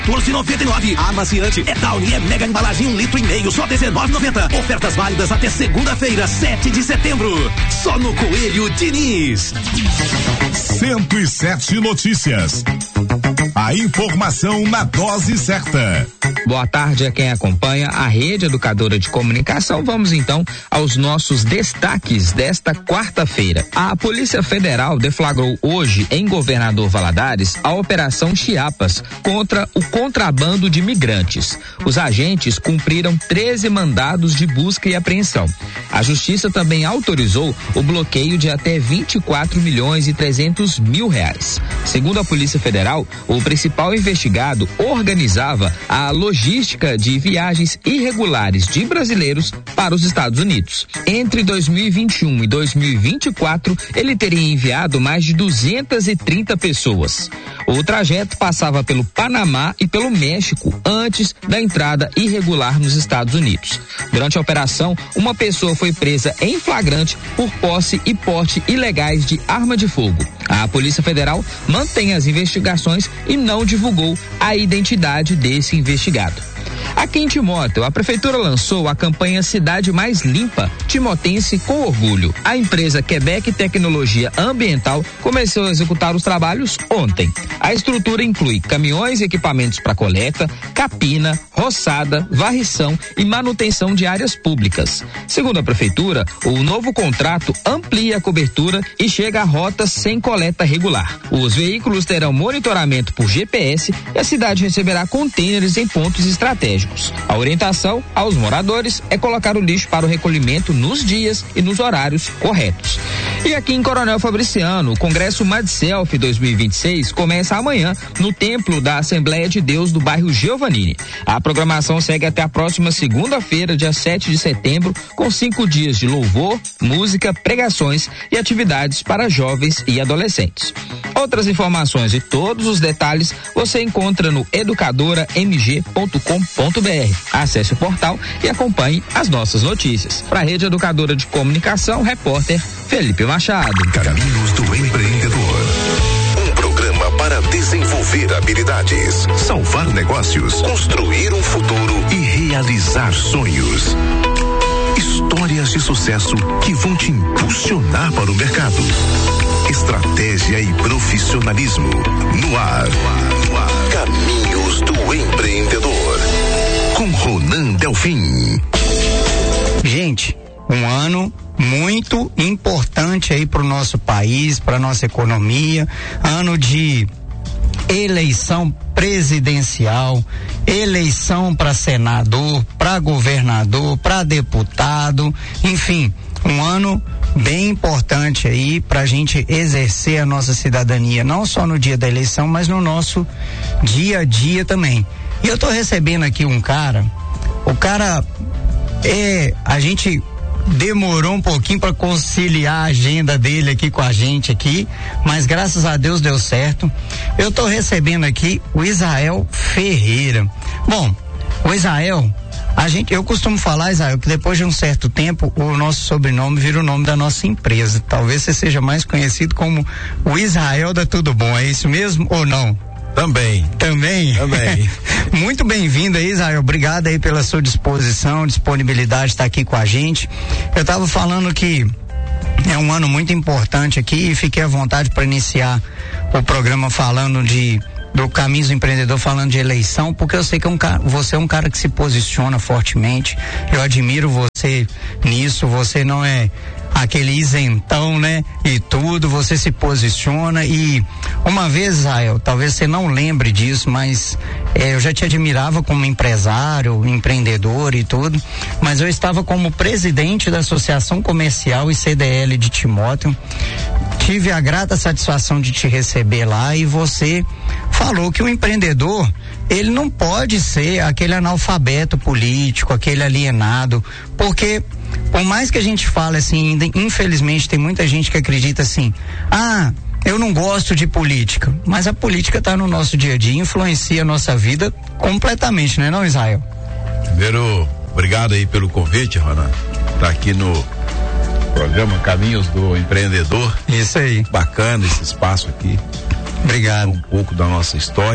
14,99. Amaciante é Downy, é mega embalagem 1,5 litro, só R$19,90. Ofertas válidas até segunda-feira, 7 de setembro. Só no Coelho Diniz. 107 Notícias. A informação na dose certa. Boa tarde a quem acompanha a Rede Educadora de Comunicação. Vamos então aos nossos destaques desta quarta-feira. A Polícia Federal deflagrou hoje em Governador Valadares a Operação Chiapas contra o contrabando de migrantes. Os agentes cumpriram 13 mandados de busca e apreensão. A Justiça também autorizou o bloqueio de até R$24.300.000. Segundo a Polícia Federal, o principal investigado organizava a logística de viagens irregulares de brasileiros para os Estados Unidos. Entre 2021 e 2024, ele teria enviado mais de 230 pessoas. O trajeto passava pelo Panamá e pelo México antes da entrada irregular nos Estados Unidos. Durante a operação, uma pessoa foi presa em flagrante por posse e porte ilegais de arma de fogo. A Polícia Federal mantém as investigações e não divulgou a identidade desse investigado. Aqui em Timóteo, a Prefeitura lançou a campanha Cidade Mais Limpa, Timotense com Orgulho. A empresa Quebec Tecnologia Ambiental começou a executar os trabalhos ontem. A estrutura inclui caminhões e equipamentos para coleta, capina, roçada, varrição e manutenção de áreas públicas. Segundo a Prefeitura, o novo contrato amplia a cobertura e chega a rotas sem coleta regular. Os veículos terão monitoramento por GPS e a cidade receberá contêineres em pontos estratégicos. A orientação aos moradores é colocar o lixo para o recolhimento nos dias e nos horários corretos. E aqui em Coronel Fabriciano, o Congresso MadSelf 2026 começa amanhã no Templo da Assembleia de Deus do bairro Giovannini. A programação segue até a próxima segunda-feira, dia 7 de setembro, com 5 dias de louvor, música, pregações e atividades para jovens e adolescentes. Outras informações e todos os detalhes você encontra no educadoramg.com.br. Acesse o portal e acompanhe as nossas notícias. Para a Rede Educadora de Comunicação, repórter Felipe Machado. Caminhos do Empreendedor. Um programa para desenvolver habilidades, salvar negócios, construir um futuro e realizar sonhos. Histórias de sucesso que vão te impulsionar para o mercado. Estratégia e profissionalismo no ar. Caminhos do Empreendedor. Com Ronan Delfim. Gente, um ano muito importante aí para o nosso país, para nossa economia, ano de eleição presidencial, eleição para senador, para governador, para deputado, enfim, um ano bem importante aí para a gente exercer a nossa cidadania, não só no dia da eleição, mas no nosso dia a dia também. E eu tô recebendo aqui um cara, a gente demorou um pouquinho para conciliar a agenda dele aqui com a gente aqui, mas graças a Deus deu certo. Eu tô recebendo aqui o Israel Ferreira. Bom, o Israel, eu costumo falar, Israel, que depois de um certo tempo o nosso sobrenome vira o nome da nossa empresa. Talvez você seja mais conhecido como o Israel da Tudo Bom, é isso mesmo ou não? Também. Muito bem-vindo aí, Israel. Obrigado aí pela sua disponibilidade de estar aqui com a gente. Eu estava falando que é um ano muito importante aqui e fiquei à vontade para iniciar o programa falando do Caminhos do Empreendedor, falando de eleição, porque eu sei que você é um cara que se posiciona fortemente. Eu admiro você nisso. Você não é aquele isentão, né? E tudo, você se posiciona. E uma vez, Israel, talvez você não lembre disso, mas eu já te admirava como empresário, empreendedor e tudo, mas eu estava como presidente da Associação Comercial e CDL de Timóteo. Tive a grata satisfação de te receber lá e você falou que o empreendedor, ele não pode ser aquele analfabeto político, aquele alienado, porque por mais que a gente fale assim, infelizmente tem muita gente que acredita assim, eu não gosto de política, mas a política está no nosso dia a dia, influencia a nossa vida completamente, não é não, Israel? Primeiro, obrigado aí pelo convite, Ronan, tá aqui no programa Caminhos do Empreendedor. Isso aí. Bacana esse espaço aqui. Obrigado. Um pouco da nossa história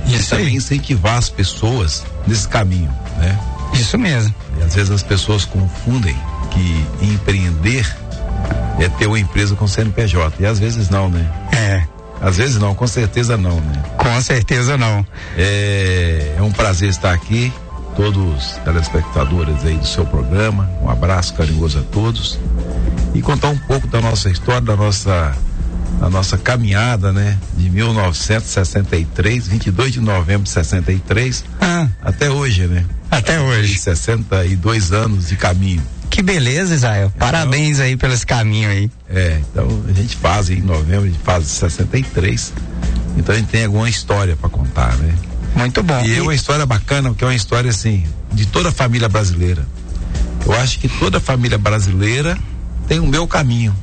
E também incentivar as pessoas nesse caminho, né? Isso mesmo. E às vezes as pessoas confundem que empreender é ter uma empresa com CNPJ, e às vezes não, né? Às vezes não, com certeza não, né? Com certeza não. É um prazer estar aqui, todos os telespectadores aí do seu programa, um abraço carinhoso a todos e contar um pouco da nossa história, da nossa caminhada, né? De 1963, 22 de novembro de 63, até hoje, né? Até hoje. 62 anos de caminho. Que beleza, Israel. Parabéns aí pelo esse caminho aí. Então a gente faz em novembro, a gente faz 63. Então a gente tem alguma história para contar, né? Muito bom. E é uma história bacana, porque é uma história assim, de toda a família brasileira. Eu acho que toda a família brasileira tem o meu caminho.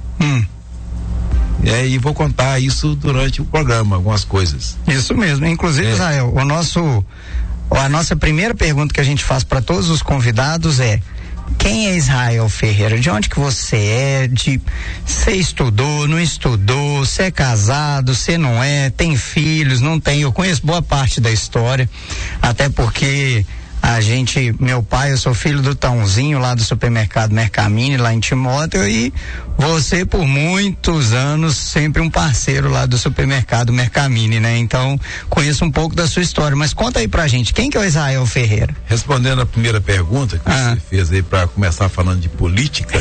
E vou contar isso durante o programa, algumas coisas. Isso mesmo. Inclusive, Israel, a nossa primeira pergunta que a gente faz para todos os convidados é: quem é Israel Ferreira? De onde que você é? Você estudou, não estudou? Você é casado? Você não é? Tem filhos? Não tem? Eu conheço boa parte da história, até porque meu pai, eu sou filho do Tãozinho lá do supermercado Mercamini, lá em Timóteo, e você por muitos anos sempre um parceiro lá do supermercado Mercamini, né? Então, conheço um pouco da sua história, mas conta aí pra gente, quem que é o Israel Ferreira? Respondendo a primeira pergunta que você fez aí pra começar falando de política,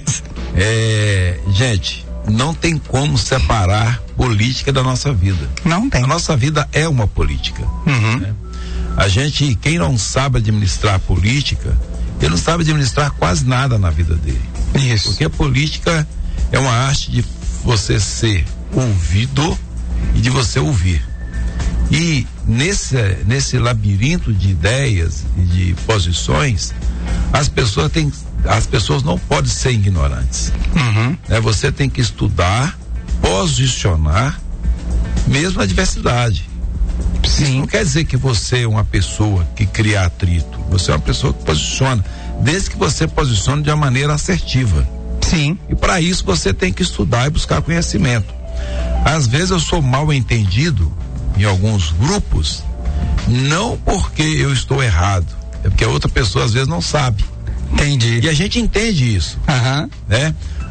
gente, não tem como separar política da nossa vida. Não tem. A nossa vida é uma política, né? Quem não sabe administrar a política, ele não sabe administrar quase nada na vida dele. Isso. Porque a política é uma arte de você ser ouvido e de você ouvir. E nesse labirinto de ideias e de posições, as pessoas não podem ser ignorantes. Você tem que estudar, posicionar, mesmo na diversidade. Sim. Isso não quer dizer que você é uma pessoa que cria atrito. Você é uma pessoa que posiciona, desde que você posicione de uma maneira assertiva. Sim. E para isso você tem que estudar e buscar conhecimento. Às vezes eu sou mal entendido em alguns grupos, não porque eu estou errado, é porque a outra pessoa às vezes não sabe. Entendi. E a gente entende isso, né?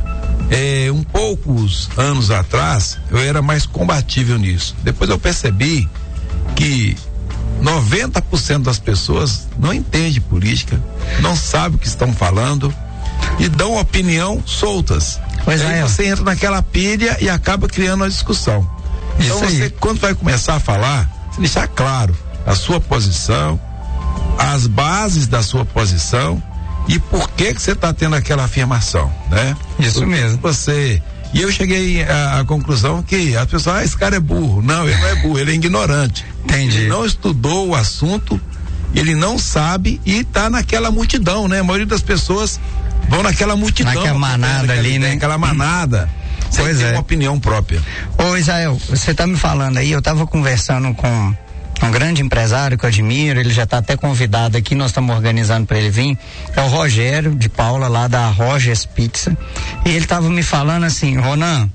Poucos anos atrás eu era mais combatível nisso. Depois eu percebi que 90% das pessoas não entende política, não sabe o que estão falando e dão opinião soltas. Aí você entra naquela pilha e acaba criando uma discussão. Então você, quando vai começar a falar, você deixar claro a sua posição, as bases da sua posição e por que você está tendo aquela afirmação, né? Isso mesmo. E eu cheguei à conclusão que a pessoa, esse cara é burro. Não, ele não é burro, ele é ignorante. Entendi. Ele não estudou o assunto, ele não sabe e tá naquela multidão, né? A maioria das pessoas vão naquela multidão. Naquela manada ali, né? Aquela manada. Sem ter uma opinião própria. Ô Israel, você tá me falando aí, eu tava conversando com um grande empresário que eu admiro, ele já está até convidado aqui, nós estamos organizando para ele vir, é o Rogério de Paula, lá da Rogers Pizza, e ele estava me falando assim: Ronan,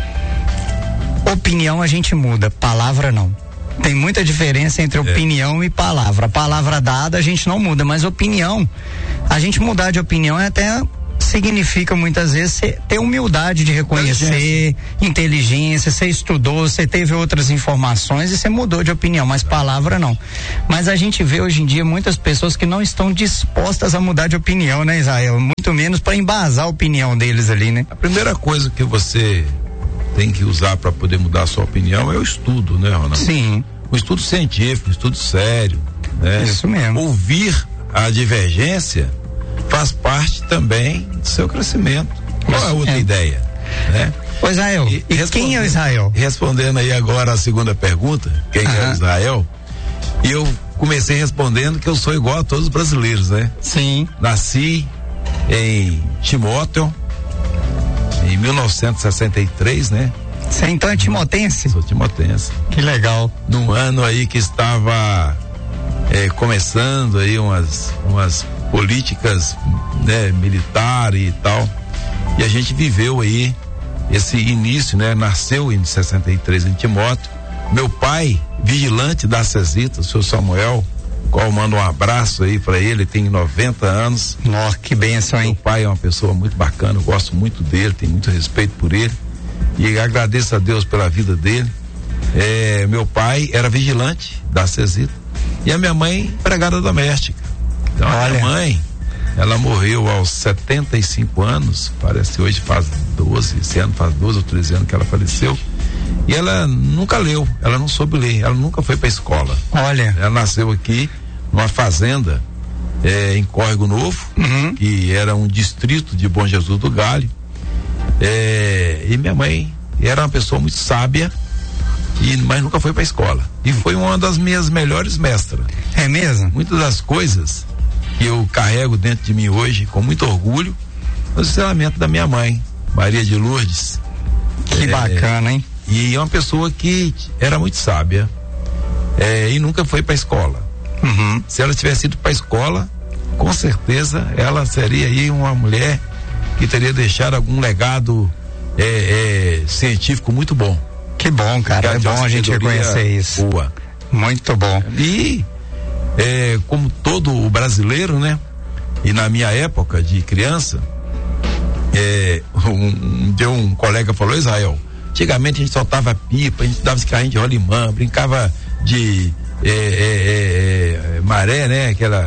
opinião a gente muda, palavra não. Tem muita diferença entre opinião e palavra. A palavra dada a gente não muda, mas opinião, a gente mudar de opinião é até significa muitas vezes ter humildade de reconhecer, inteligência, você estudou, você teve outras informações e você mudou de opinião, mas palavra não. Mas a gente vê hoje em dia muitas pessoas que não estão dispostas a mudar de opinião, né, Israel? Muito menos para embasar a opinião deles ali, né? A primeira coisa que você tem que usar para poder mudar a sua opinião é o estudo, né, Ronaldo? Sim. O estudo científico, o estudo sério, né? Isso mesmo. Ouvir a divergência faz parte também do seu crescimento. Qual é a outra ideia, né? O Israel, e quem é o Israel? Respondendo aí agora a segunda pergunta, quem é o Israel? E eu comecei respondendo que eu sou igual a todos os brasileiros, né? Sim. Nasci em Timóteo em 1963, né? Você então é timotense? Sou timotense. Que legal. Num ano aí que estava começando aí umas políticas, né, militar e tal, e a gente viveu aí esse início, né? Nasceu em 63 em Timóteo. Meu pai vigilante da Cesita, o senhor Samuel, qual manda um abraço aí para ele, tem 90 anos. Nossa, que bênção, hein? Meu pai é uma pessoa muito bacana, eu gosto muito dele, tenho muito respeito por ele e agradeço a Deus pela vida dele. Meu pai era vigilante da Cesita e a minha mãe empregada doméstica. Então a minha mãe, ela morreu aos 75 anos, parece que hoje faz 12, esse ano faz 12 ou 13 anos que ela faleceu. E ela nunca leu, ela não soube ler, ela nunca foi pra escola. Olha. Ela nasceu aqui numa fazenda em Córrego Novo, que era um distrito de Bom Jesus do Galho. E minha mãe era uma pessoa muito sábia, mas nunca foi pra escola. E foi uma das minhas melhores mestras. É mesmo? Muitas das coisas que eu carrego dentro de mim hoje, com muito orgulho, é o ensinamento da minha mãe, Maria de Lourdes. Que bacana, hein? E é uma pessoa que era muito sábia e nunca foi para a escola. Se ela tivesse ido para a escola, com certeza ela seria aí uma mulher que teria deixado algum legado científico muito bom. Que bom, cara, é bom a gente reconhecer isso. Boa. Muito bom. E como todo o brasileiro, né? E na minha época de criança, um colega falou: Israel, antigamente a gente soltava pipa, a gente dava esse carrinho de rolimã, brincava de maré, né? Aquela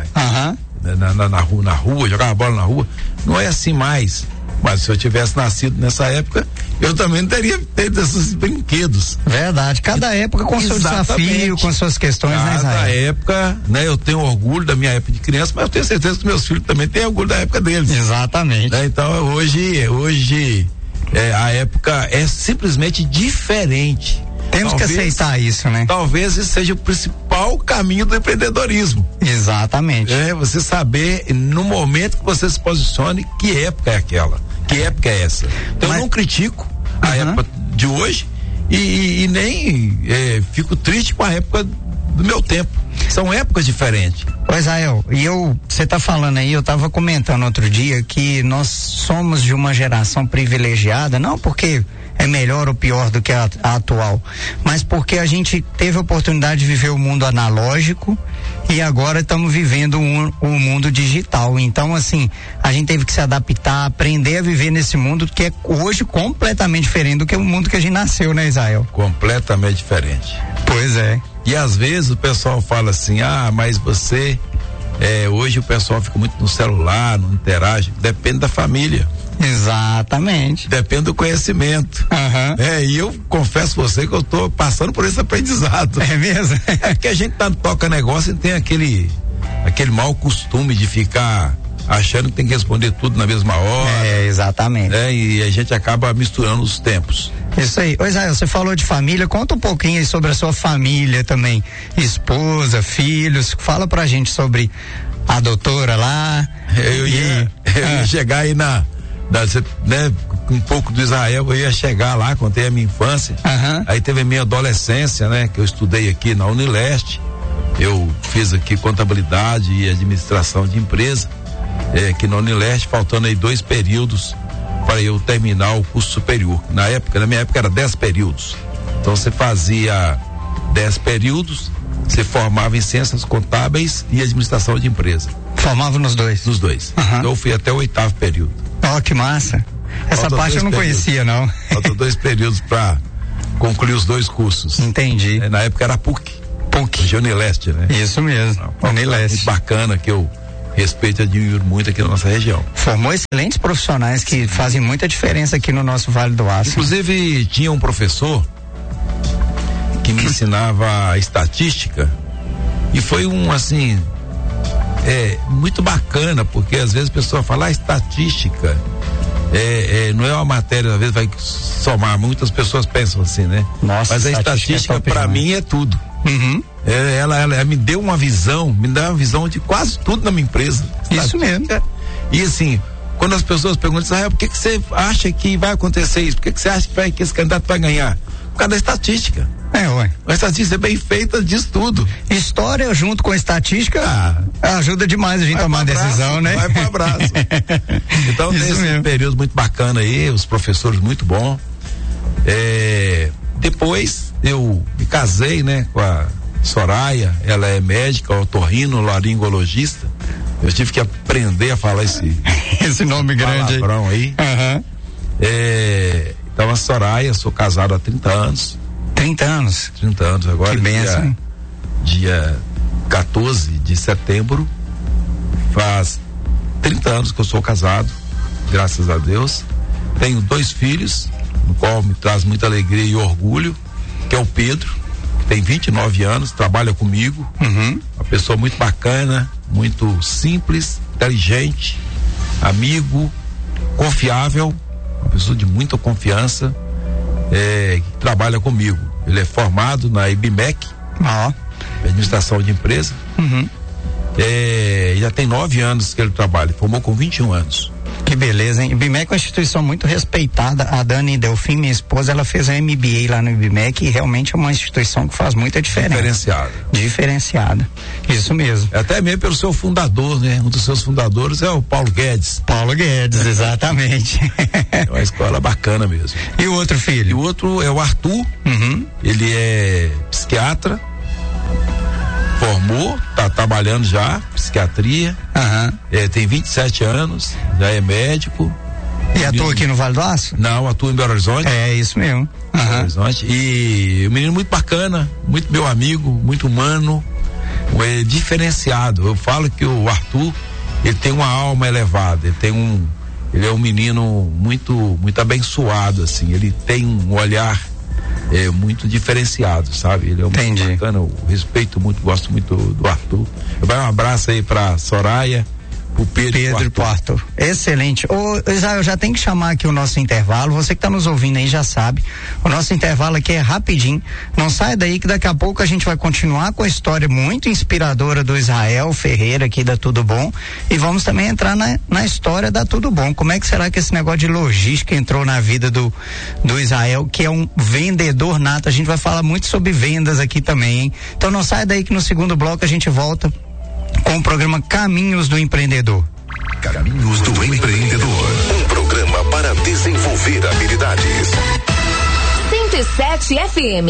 na rua, jogava bola na rua. Não é assim mais. Mas se eu tivesse nascido nessa época, eu também não teria tido esses brinquedos. Verdade, cada época com seu desafio, com suas questões, né, Israel? Cada época, né? Eu tenho orgulho da minha época de criança, mas eu tenho certeza que meus filhos também têm orgulho da época deles. Exatamente. Né? Então hoje a época é simplesmente diferente. Temos que aceitar isso, né? Talvez esse seja o principal caminho do empreendedorismo. Exatamente. Você saber no momento que você se posicione, que época é aquela, que época é essa. Então eu não critico a época de hoje e nem fico triste com a época do meu tempo. São épocas diferentes. Ô Israel, você tá falando aí, eu tava comentando outro dia que nós somos de uma geração privilegiada, não porque é melhor ou pior do que a atual, mas porque a gente teve a oportunidade de viver o mundo analógico e agora estamos vivendo o mundo digital. Então, assim, a gente teve que se adaptar, aprender a viver nesse mundo que é hoje completamente diferente do que o mundo que a gente nasceu, né, Israel? Completamente diferente. Pois é. E às vezes o pessoal fala assim: mas você hoje o pessoal fica muito no celular, não interage. Depende da família. Exatamente. Depende do conhecimento. E eu confesso a você que eu tô passando por esse aprendizado. É mesmo? É que a gente toca negócio e tem aquele mau costume de ficar achando que tem que responder tudo na mesma hora. Exatamente. E a gente acaba misturando os tempos. Isso aí. Ô Israel, você falou de família, conta um pouquinho aí sobre a sua família também, esposa, filhos, fala pra gente sobre a doutora lá. Eu ia chegar aí né, um pouco do Israel, eu ia chegar lá, contei a minha infância, aí teve a minha adolescência, né, que eu estudei aqui na Unileste, eu fiz aqui contabilidade e administração de empresa, aqui na Unileste, faltando aí 2 períodos para eu terminar o curso superior. Na minha época era 10 períodos. Então você fazia 10 períodos, você formava em ciências contábeis e administração de empresa. Formava nos dois? Nos dois. Então eu fui até o 8º período. Que massa. Essa parte eu não conhecia, não. Faltam 2 períodos para concluir os 2 cursos. Entendi. Na época era PUC. De Unileste, né? Isso mesmo. Unileste. Muito bacana, que eu respeito e admiro muito aqui na nossa região. Formou excelentes profissionais que fazem muita diferença aqui no nosso Vale do Aço. Inclusive, tinha um professor que me ensinava estatística e foi muito bacana, porque às vezes a pessoa fala estatística não é uma matéria, às vezes vai somar, muitas pessoas pensam assim, né? Nossa, mas a estatística para mim é tudo. Ela me deu uma visão, de quase tudo na minha empresa. Isso mesmo. E assim, quando as pessoas perguntam, por que você acha que vai acontecer isso? Por que você acha que esse candidato vai ganhar? Por causa da estatística. A estatística bem feita diz tudo. História junto com a estatística ajuda demais a gente tomar decisão, né? Vai pro abraço. Então tem esse período muito bacana aí, os professores muito bons. Depois eu me casei, né, com a Soraya, ela é médica, otorrino, laringologista. Eu tive que aprender a falar esse nome grande aí. Uhum. Então a Soraya, sou casado há 30 anos. 30 anos? 30 anos agora. Que benção. Dia 14 de setembro, faz 30 anos que eu sou casado, graças a Deus. Tenho 2 filhos, no qual me traz muita alegria e orgulho, que é o Pedro, que tem 29 anos, trabalha comigo, uma pessoa muito bacana, muito simples, inteligente, amigo, confiável, uma pessoa de muita confiança, que trabalha comigo. Ele é formado na IBMEC, administração de empresa. Já tem 9 anos que ele trabalha, formou com 21 anos. Que beleza, hein? IBMEC é uma instituição muito respeitada. A Dani Delfim, minha esposa, ela fez um MBA lá no IBMEC e realmente é uma instituição que faz muita diferença. Diferenciada. Isso mesmo. Até mesmo pelo seu fundador, né? Um dos seus fundadores é o Paulo Guedes. Paulo Guedes, exatamente. É uma escola bacana mesmo. E o outro filho? E o outro é o Arthur. Ele é psiquiatra. Formou, tá trabalhando já, psiquiatria, tem 27 anos, já é médico. E atua aqui no Vale do Aço? Não, atua em Belo Horizonte. É isso mesmo. Belo Horizonte. E um menino muito bacana, muito meu amigo, muito humano, diferenciado. Eu falo que o Arthur, ele tem uma alma elevada, ele é um menino muito abençoado, assim, ele tem um olhar muito diferenciado, sabe? Ele é muito bacana, eu respeito muito, gosto muito do Arthur. Eu vou dar um abraço aí pra Soraya, pro Pedro e pro Arthur. Excelente. Israel, já tem que chamar aqui o nosso intervalo. Você que tá nos ouvindo aí já sabe. O nosso intervalo aqui é rapidinho. Não sai daí que daqui a pouco a gente vai continuar com a história muito inspiradora do Israel Ferreira aqui da Tudo Bom. E vamos também entrar na história da Tudo Bom. Como é que será que esse negócio de logística entrou na vida do Israel, que é um vendedor nato? A gente vai falar muito sobre vendas aqui também, hein? Então não sai daí que no segundo bloco a gente volta com o programa Caminhos do Empreendedor. Caminhos do Empreendedor. Um programa para desenvolver habilidades. 107 FM.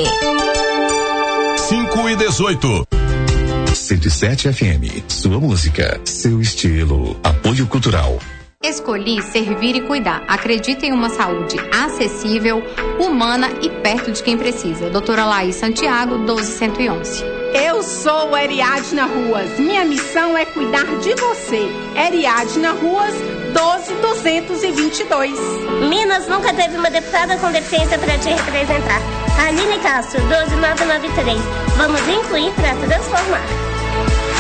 5:18. 107 FM. Sua música, seu estilo. Apoio Cultural. Escolhi servir e cuidar. Acredita em uma saúde acessível, humana e perto de quem precisa. Doutora Laís Santiago, 12111. Eu sou Ariadna Ruas. Minha missão é cuidar de você. Ariadna Ruas, 12222. Minas nunca teve uma deputada com deficiência para te representar. Aline Castro, 12993. Vamos incluir para transformar.